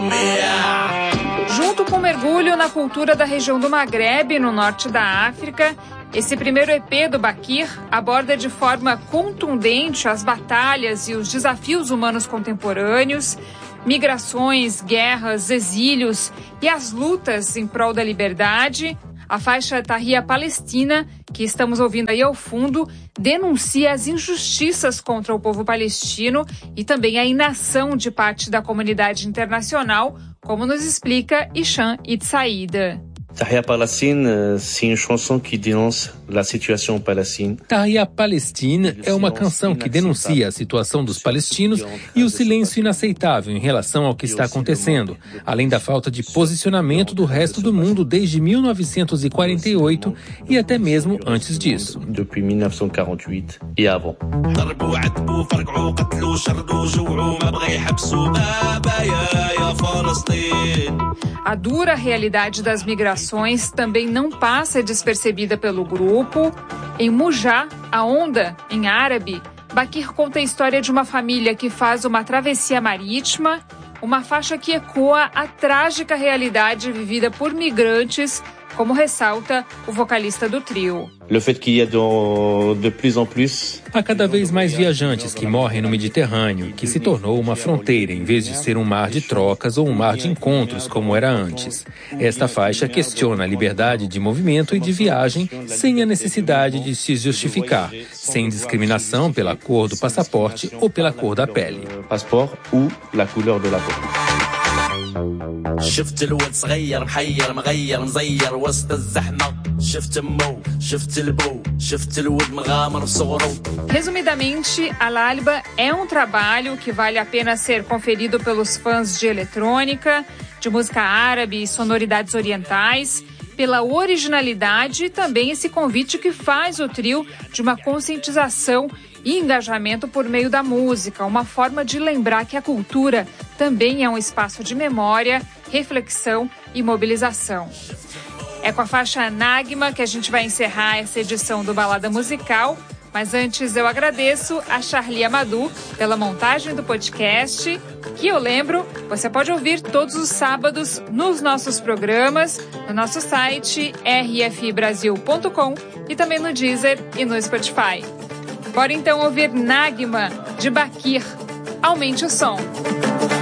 Junto com o mergulho na cultura da região do Maghreb, no norte da África, esse primeiro EP do Bakir aborda de forma contundente as batalhas e os desafios humanos contemporâneos, migrações, guerras, exílios e as lutas em prol da liberdade. A faixa Tahia Palestina, que estamos ouvindo aí ao fundo, denuncia as injustiças contra o povo palestino e também a inação de parte da comunidade internacional, como nos explica Hisham Itsaida. Tahia Palestine, c'est une chanson qui dénonce la situation palestine. Tahia Palestine é uma canção que denuncia a situação dos palestinos e o silêncio inaceitável em relação ao que está acontecendo, além da falta de posicionamento do resto do mundo desde 1948 e até mesmo antes disso. Depuis 1948 e avant. A dura realidade das migrações também não passa despercebida pelo grupo. Em Mujá, a Onda, em árabe, Bakir conta a história de uma família que faz uma travessia marítima, uma faixa que ecoa a trágica realidade vivida por migrantes, como ressalta o vocalista do trio. Le fait qu'il y a de plus en plus. Há cada vez mais viajantes que morrem no Mediterrâneo, que se tornou uma fronteira em vez de ser um mar de trocas ou um mar de encontros como era antes. Esta faixa questiona a liberdade de movimento e de viagem sem a necessidade de se justificar, sem discriminação pela cor do passaporte ou pela cor da pele. Passeport ou la couleur de la peau. شفت الولد صغير محير مغير مزير وسط الزحمة شفت مو شفت البو شفت الولد مغامر صغره. Resumidamente, a Lalba é um trabalho que vale a pena ser conferido pelos fãs de eletrônica, de música árabe e sonoridades orientais, pela originalidade e também esse convite que faz o trio de uma conscientização e engajamento por meio da música, uma forma de lembrar que a cultura também é um espaço de memória, reflexão e mobilização. É com a faixa Nagma que a gente vai encerrar essa edição do Balada Musical, mas antes eu agradeço a Charlie Amadou pela montagem do podcast, que eu lembro, você pode ouvir todos os sábados nos nossos programas, no nosso site rfibrasil.com e também no Deezer e no Spotify. Bora então ouvir Nagma, de Bakir. Aumente o som.